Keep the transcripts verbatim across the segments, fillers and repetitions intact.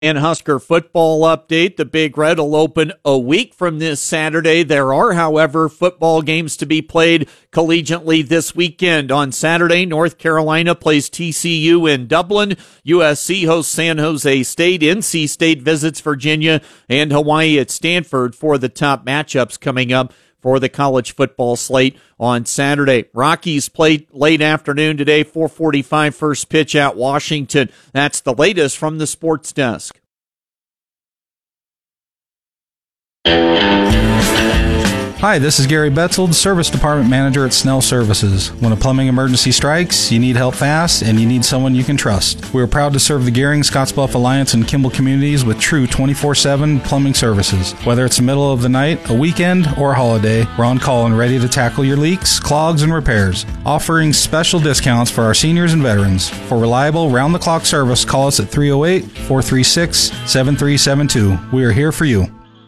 And Husker football update. The Big Red will open a week from this Saturday. There are, however, football games to be played collegiately this weekend. On Saturday, North Carolina plays T C U in Dublin. U S C hosts San Jose State. N C State visits Virginia, and Hawaii at Stanford for the top matchups coming up for the college football slate on Saturday. Rockies play late afternoon today, four forty-five first pitch at Washington. That's the latest from the sports desk. Hi, this is Gary Betzold, Service Department Manager at Snell Services. When a plumbing emergency strikes, you need help fast, and you need someone you can trust. We are proud to serve the Gehring, Scottsbluff Alliance, and Kimball communities with true twenty-four seven plumbing services. Whether it's the middle of the night, a weekend, or a holiday, we're on call and ready to tackle your leaks, clogs, and repairs. Offering special discounts for our seniors and veterans. For reliable, round-the-clock service, call us at three oh eight, four three six, seven three seven two. We are here for you.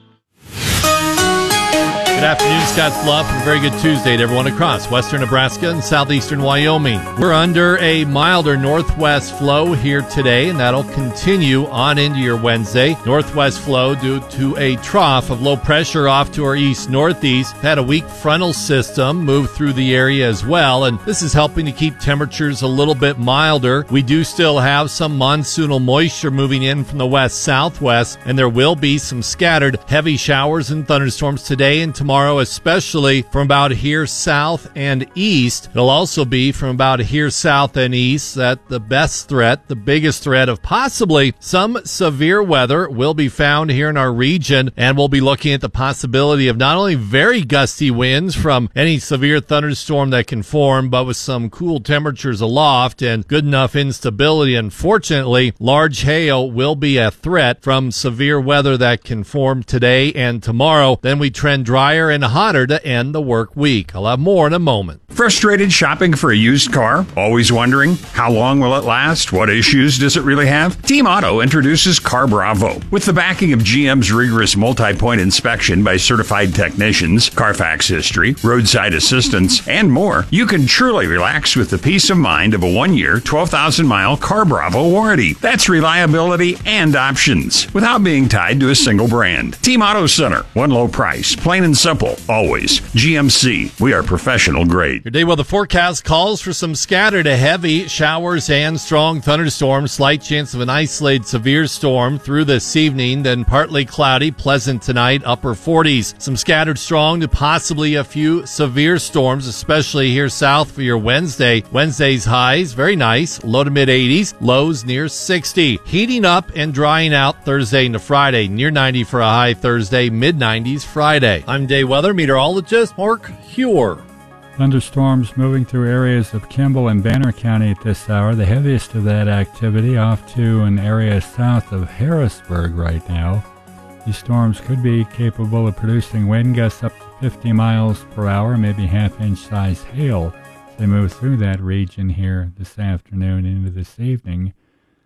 Good afternoon, Scottsbluff, and a very good Tuesday to everyone across western Nebraska and southeastern Wyoming. We're under a milder northwest flow here today, and that'll continue on into your Wednesday. Northwest flow due to a trough of low pressure off to our east-northeast. Had a weak frontal system move through the area as well, and this is helping to keep temperatures a little bit milder. We do still have some monsoonal moisture moving in from the west-southwest, and there will be some scattered heavy showers and thunderstorms today and tomorrow. Tomorrow, especially from about here south and east. It'll also be from about here south and east that the best threat, the biggest threat of possibly some severe weather will be found here in our region, and we'll be looking at the possibility of not only very gusty winds from any severe thunderstorm that can form, but with some cool temperatures aloft and good enough instability. Unfortunately, large hail will be a threat from severe weather that can form today and tomorrow. Then we trend drier and hotter to end the work week. I'll have more in a moment. Frustrated shopping for a used car? Always wondering, how long will it last? What issues does it really have? Team Auto introduces Car Bravo. With the backing of G M's rigorous multi-point inspection by certified technicians, Carfax history, roadside assistance, and more, you can truly relax with the peace of mind of a one-year, twelve thousand mile Car Bravo warranty. That's reliability and options without being tied to a single brand. Team Auto Center, one low price, plain and simple, always. G M C, we are professional grade. Your day weather forecast calls for some scattered to heavy showers and strong thunderstorms. Slight chance of an isolated severe storm through this evening, then partly cloudy, pleasant tonight, upper forties. Some scattered strong to possibly a few severe storms, especially here south for your Wednesday. Wednesday's highs, very nice, low to mid eighties, lows near sixty. Heating up and drying out Thursday into Friday, near ninety for a high Thursday, mid nineties Friday. I'm day weather meteorologist Mark Huer. Thunderstorms moving through areas of Kimball and Banner County at this hour. The heaviest of that activity off to an area south of Harrisburg right now. These storms could be capable of producing wind gusts up to fifty miles per hour, maybe half-inch size hail as they move through that region here this afternoon into this evening.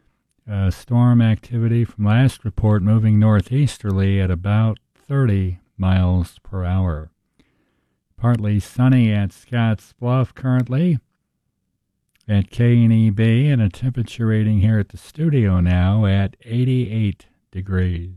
Uh, storm activity from last report moving northeasterly at about thirty miles per hour. Partly sunny at Scotts Bluff currently at K N E B, and a temperature rating here at the studio now at eighty-eight degrees.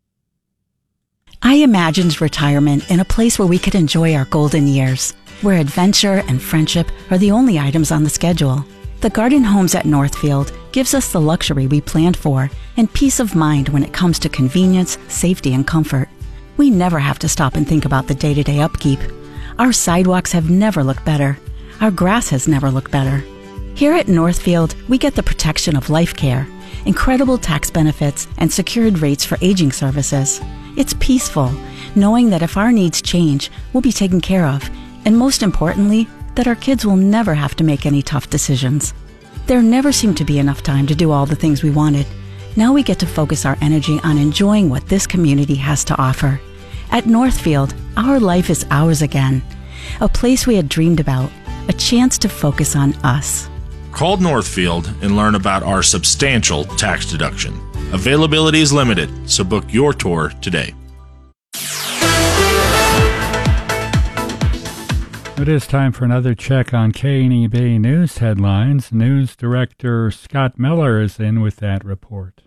I imagined retirement in a place where we could enjoy our golden years, where adventure and friendship are the only items on the schedule. The Garden Homes at Northfield gives us the luxury we planned for and peace of mind when it comes to convenience, safety, and comfort. We never have to stop and think about the day-to-day upkeep. Our sidewalks have never looked better. Our grass has never looked better. Here at Northfield, we get the protection of life care, incredible tax benefits, and secured rates for aging services. It's peaceful, knowing that if our needs change, we'll be taken care of, and most importantly, that our kids will never have to make any tough decisions. There never seemed to be enough time to do all the things we wanted. Now we get to focus our energy on enjoying what this community has to offer. At Northfield, our life is ours again. A place we had dreamed about, a chance to focus on us. Call Northfield and learn about our substantial tax deduction. Availability is limited, so book your tour today. It is time for another check on K N E B News headlines. News Director Scott Miller is in with that report.